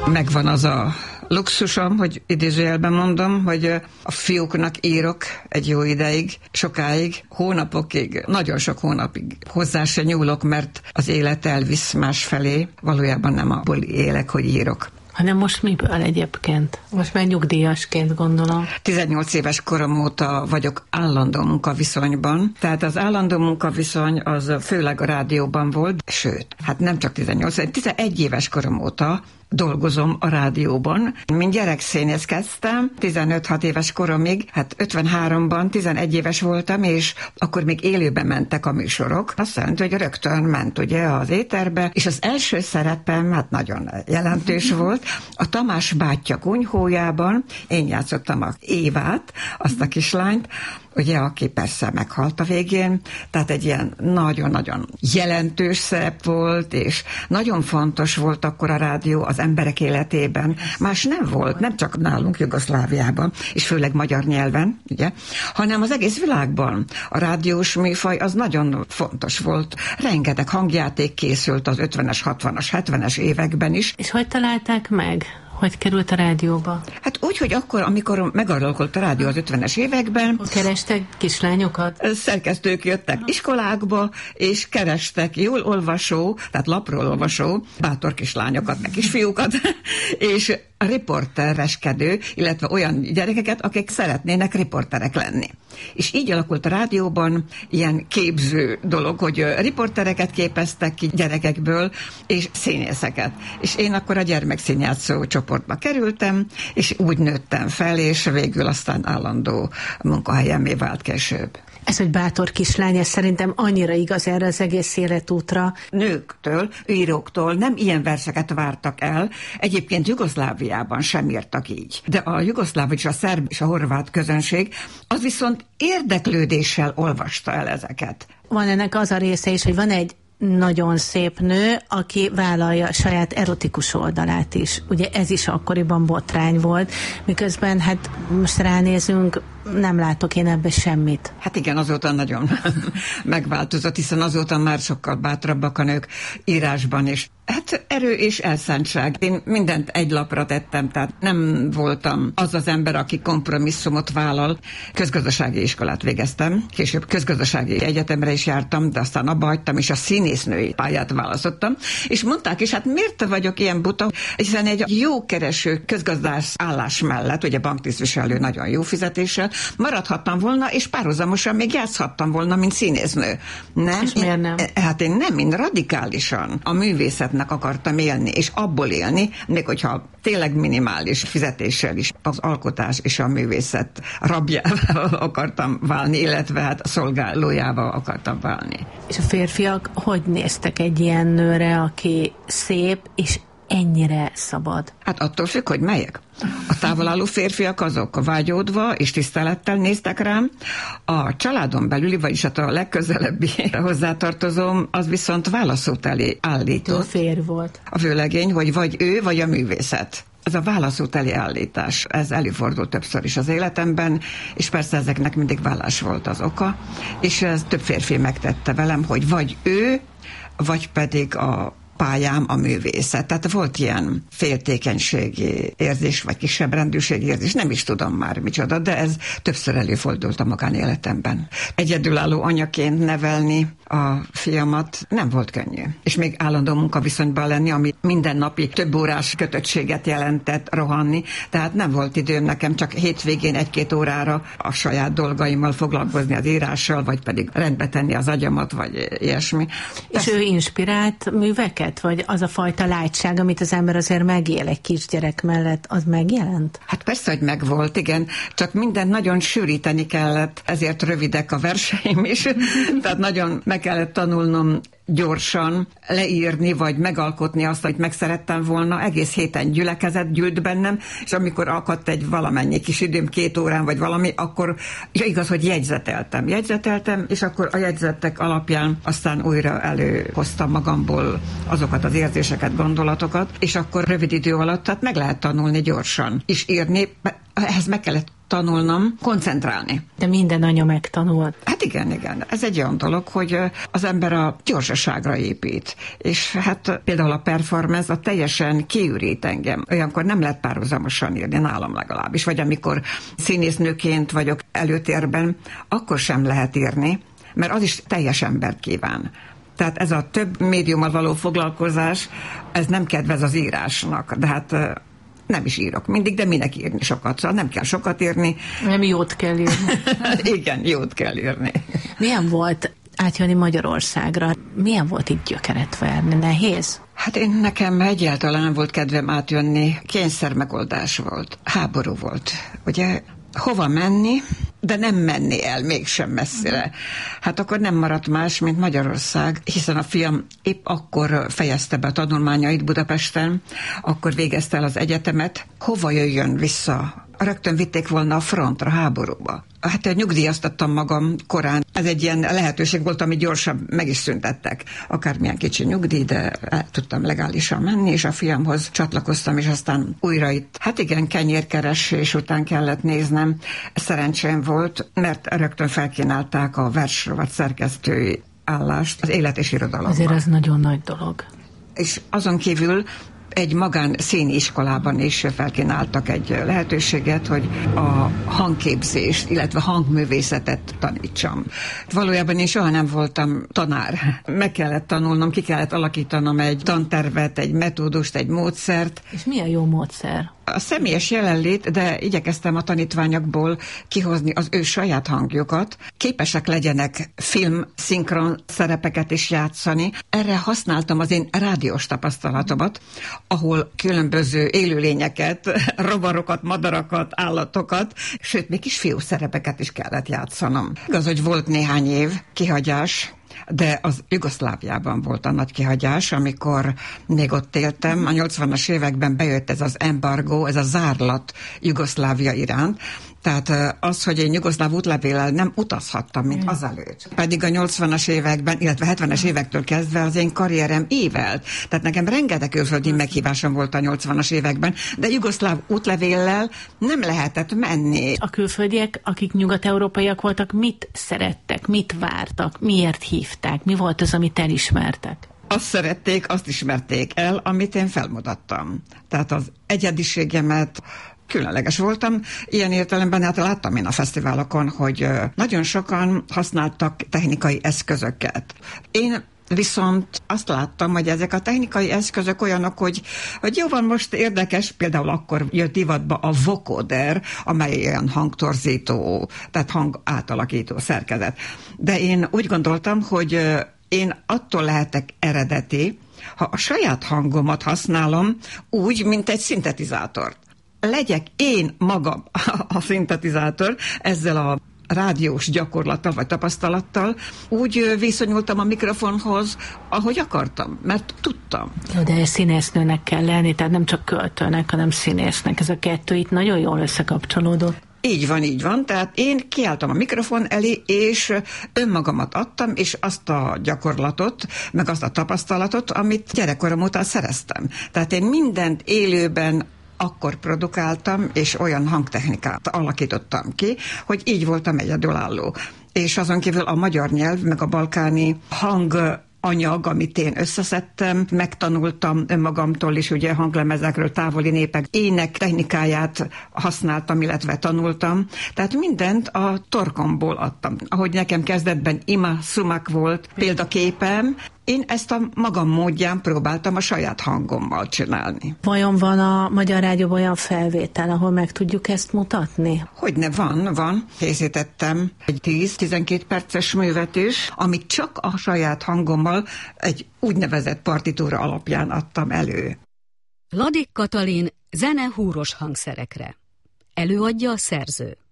megvan az a luxusom, hogy idézőjelben mondom, hogy a fiúknak írok egy jó ideig, sokáig, hónapokig, nagyon sok hónapig hozzá se nyúlok, mert az élet elvisz másfelé. Valójában nem abból élek, hogy írok. Hanem most miből egyébként? Most már nyugdíjasként gondolom. 18 éves korom óta vagyok állandó munkaviszonyban, tehát az állandó munkaviszony az főleg a rádióban volt, sőt, hát nem csak 11 éves korom óta dolgozom a rádióban. Mint gyerekszínész kezdtem, 15-6 éves koromig, hát 53-ban 11 éves voltam, és akkor még élőben mentek a műsorok. Azt jelenti, hogy rögtön ment ugye az éterbe, és az első szerepem hát nagyon jelentős volt. A Tamás bátyja kunyhójában én játszottam a Évát, azt a kislányt, ugye, aki persze meghalt a végén, tehát egy ilyen nagyon-nagyon jelentős szerep volt, és nagyon fontos volt akkor a rádió az emberek életében. Más nem volt, nem csak nálunk Jugoszláviában, és főleg magyar nyelven, ugye, hanem az egész világban. A rádiós műfaj az nagyon fontos volt. Rengeteg hangjáték készült az 50-es, 60-as, 70-es években is. És hogy találták meg? Hogy került a rádióba? Hát úgy, hogy akkor, amikor megalakult a rádió az 50-es években. Kerestek kislányokat? Szerkesztők jöttek iskolákba, és kerestek jól olvasó, tehát lapról olvasó, bátor kislányokat, meg kisfiúkat, és a riportereskedő, illetve olyan gyerekeket, akik szeretnének riporterek lenni. És így alakult a rádióban ilyen képző dolog, hogy riportereket képeztek ki gyerekekből, és színészeket. És én akkor a gyermekszínjátszó csoportba kerültem, és úgy nőttem fel, és végül aztán állandó munkahelyemmé vált később. Ez, hogy bátor kislány, ez szerintem annyira igaz erre az egész életútra. Nőktől, íróktól nem ilyen verseket vártak el. Egyébként Jugoszláviában sem írtak így. De a jugoszláv és a szerb és a horvát közönség az viszont érdeklődéssel olvasta el ezeket. Van ennek az a része is, hogy van egy nagyon szép nő, aki vállalja a saját erotikus oldalát is. Ugye ez is akkoriban botrány volt, miközben hát most ránézünk, nem látok én ebbe semmit. Hát igen, azóta nagyon megváltozott, hiszen azóta már sokkal bátrabbak a nők írásban is. Hát erő és elszántság. Én mindent egy lapra tettem, tehát nem voltam az az ember, aki kompromisszumot vállal. Közgazdasági iskolát végeztem, később közgazdasági egyetemre is jártam, de aztán abba hagytam, és a színésznői pályát választottam. És mondták is, hát miért vagyok ilyen buta? Hiszen egy jó kereső közgazdász állás mellett, ugye banktisztviselő nagyon jó fizetéssel, maradhattam volna, és párhuzamosan még játszhattam volna, mint színésznő. Nem? És miért nem? Hát én radikálisan a művészetnek akartam élni, és abból élni, még hogyha tényleg minimális fizetéssel is az alkotás és a művészet rabjával akartam válni, illetve hát szolgálójával akartam válni. És a férfiak hogy néztek egy ilyen nőre, aki szép és ennyire szabad? Hát attól függ, hogy melyek. A távolálló férfiak azok vágyódva és tisztelettel néztek rám. A családon belüli, vagyis hát a legközelebbi hozzátartozóm, az viszont válaszút elé állított. A férj volt. A vőlegény, hogy vagy ő, vagy a művészet. Ez a válaszút elé állítás, ez előfordult többször is az életemben, és persze ezeknek mindig vállás volt az oka, és ez több férfi megtette velem, hogy vagy ő, vagy pedig a pályám a művészet. Tehát volt ilyen féltékenységi érzés, vagy kisebb rendűségi érzés, nem is tudom már micsoda, de ez többször előfordult a magánéletemben. Egyedülálló anyaként nevelni a fiamat nem volt könnyű. És még állandó munkaviszonyban lenni, ami mindennapi több órás kötöttséget jelentett rohanni, tehát nem volt időm nekem csak hétvégén 1-2 órára a saját dolgaimmal foglalkozni, az írással, vagy pedig rendbe tenni az agyamat, vagy ilyesmi. És ő inspirált műveket? Vagy az a fajta lágyság, amit az ember azért megél egy kisgyerek mellett, az megjelent? Hát persze, hogy megvolt, igen, csak mindent nagyon sűríteni kellett, ezért rövidek a verseim is, tehát nagyon meg kellett tanulnom gyorsan leírni, vagy megalkotni azt, amit megszerettem volna. Egész héten gyűlt bennem, és amikor akadt egy valamennyi kis időm, 2 órán, vagy valami, akkor igaz, hogy jegyzeteltem, és akkor a jegyzetek alapján aztán újra előhoztam magamból azokat az érzéseket, gondolatokat, és akkor rövid idő alatt, tehát meg lehet tanulni gyorsan, és írni, ehhez meg kellett tanulnom koncentrálni. De minden anya megtanult. Hát igen. Ez egy olyan dolog, hogy az ember a gyorsaságra épít. És hát például a performance a teljesen kiürít engem. Olyankor nem lehet párhuzamosan írni, nálam legalábbis. Vagy amikor színésznőként vagyok előtérben, akkor sem lehet írni, mert az is teljes embert kíván. Tehát ez a több médiummal való foglalkozás, ez nem kedvez az írásnak, de hát nem is írok mindig, de minek írni sokat? Szóval nem kell sokat írni. Nem jót kell írni. Igen, jót kell írni. Milyen volt átjönni Magyarországra? Milyen volt itt gyökeret verni? Nehéz? Hát nekem egyáltalán nem volt kedvem átjönni. Kényszermegoldás volt. Háború volt. Ugye hova menni, de nem menni el mégsem messzire. Hát akkor nem maradt más, mint Magyarország, hiszen a fiam épp akkor fejezte be a tanulmányait Budapesten, akkor végezte el az egyetemet. Hova jöjjön vissza? Rögtön vitték volna a frontra, háborúba. Hát nyugdíjaztattam magam korán. Ez egy ilyen lehetőség volt, ami gyorsan meg is szüntettek. Akármilyen kicsi nyugdíj, de tudtam legálisan menni, és a fiamhoz csatlakoztam, és aztán újra itt. Hát igen, kenyérkeresés után kellett néznem. Szerencsém volt, mert rögtön felkínálták a versrovat szerkesztői állást az élet és irodalomban. Azért ez nagyon nagy dolog. És azon kívül egy magán színiskolában is felkínáltak egy lehetőséget, hogy a hangképzést, illetve hangművészetet tanítsam. Valójában én soha nem voltam tanár. Meg kellett tanulnom, ki kellett alakítanom egy tantervet, egy metódust, egy módszert. És milyen jó módszer? A személyes jelenlét, de igyekeztem a tanítványokból kihozni az ő saját hangjukat. Képesek legyenek film, szinkron szerepeket is játszani. Erre használtam az én rádiós tapasztalatomat, ahol különböző élőlényeket, rovarokat, madarakat, állatokat, sőt, még kisfiú szerepeket is kellett játszanom. Igaz, hogy volt néhány év kihagyás, de az Jugoszláviában volt a nagy kihagyás, amikor még ott éltem. A 80-as években bejött ez az embargó, ez a zárlat Jugoszlávia iránt. Tehát az, hogy én jugoszláv útlevéllel nem utazhattam, mint azelőtt. Pedig a 80-as években, illetve 70-es évektől kezdve az én karrierem évelt. Tehát nekem rengeteg külföldi meghívásom volt a 80-as években, de jugoszláv útlevéllel nem lehetett menni. A külföldiek, akik nyugat-európaiak voltak, mit szerettek, mit vártak, miért hívták, mi volt az, amit elismertek? Azt szerették, azt ismerték el, amit én felmutattam. Tehát az egyediségemet, különleges voltam. Ilyen értelemben hát láttam én a fesztiválokon, hogy nagyon sokan használtak technikai eszközöket. Én viszont azt láttam, hogy ezek a technikai eszközök olyanok, hogy jó van, most érdekes, például akkor jött divatba a vocoder, amely olyan hangtorzító, tehát hang átalakító szerkezet. De én úgy gondoltam, hogy én attól lehetek eredeti, ha a saját hangomat használom úgy, mint egy szintetizátort. Legyek én magam a szintetizátor, ezzel a rádiós gyakorlattal vagy tapasztalattal, úgy viszonyultam a mikrofonhoz, ahogy akartam, mert tudtam. Jó, de színésznőnek kell lenni, tehát nem csak költőnek, hanem színésznek. Ez a kettő itt nagyon jól összekapcsolódott. Így van, tehát én kiálltam a mikrofon elé, és önmagamat adtam, és azt a gyakorlatot, meg azt a tapasztalatot, amit gyerekkorom óta szereztem. Tehát én mindent élőben akkor produkáltam, és olyan hangtechnikát alakítottam ki, hogy így voltam egyedülálló. És azon kívül a magyar nyelv, meg a balkáni hanganyag, amit én összeszedtem, megtanultam önmagamtól is, ugye hanglemezekről, távoli népek ének technikáját használtam, illetve tanultam. Tehát mindent a torkomból adtam. Ahogy nekem kezdetben Ima Sumak volt példaképem, én ezt a magam módján próbáltam a saját hangommal csinálni. Vajon van a Magyar Rádióban olyan felvétel, ahol meg tudjuk ezt mutatni? Hogyne, van. Készítettem egy 10-12 perces művet is, amit csak a saját hangommal egy úgynevezett partitúra alapján adtam elő. Ladik Katalin zene húros hangszerekre. Előadja a szerző.